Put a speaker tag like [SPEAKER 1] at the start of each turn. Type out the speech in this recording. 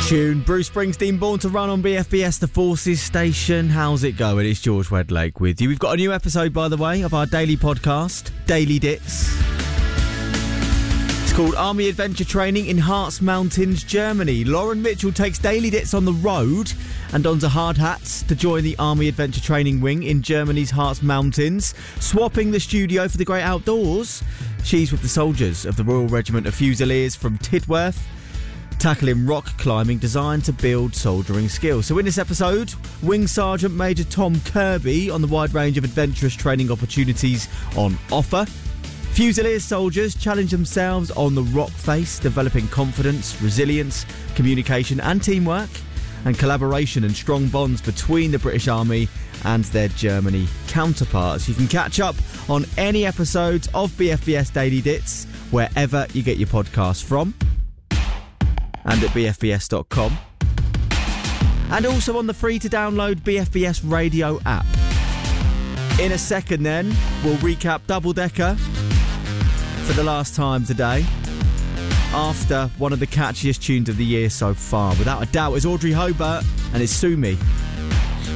[SPEAKER 1] tune. Bruce Springsteen, Born to Run on BFBS, the Forces Station. How's it going? It's George Wedlake with you. We've got a new episode, by the way, of our daily podcast, Daily Dits. It's called Army Adventure Training in Harz Mountains, Germany. Lauren Mitchell takes Daily Dits on the road and dons a hard hats to join the Army Adventure Training Wing in Germany's Harz Mountains, swapping the studio for the great outdoors. She's with the soldiers of the Royal Regiment of Fusiliers from Tidworth, tackling rock climbing designed to build soldiering skills. So in this episode, Wing Sergeant Major Tom Kirby on the wide range of adventurous training opportunities on offer. Fusiliers soldiers challenge themselves on the rock face, developing confidence, resilience, communication and teamwork, and collaboration and strong bonds between the British Army and their Germany counterparts. You can catch up on any episodes of BFBS Daily Dits wherever you get your podcasts from, and at bfbs.com, and also on the free to download BFBS radio app. In a second then, we'll recap Double Decker for the last time today, after one of the catchiest tunes of the year so far. Without a doubt, it's Audrey Hobart and it's Sue Me.